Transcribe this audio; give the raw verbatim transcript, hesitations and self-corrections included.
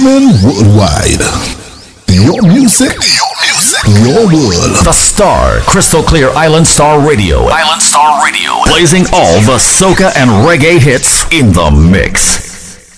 Streaming worldwide. Your music, your music, your world. The Star, Crystal Clear Island Star Radio. Island Star Radio. Blazing all the soca and reggae hits in the mix.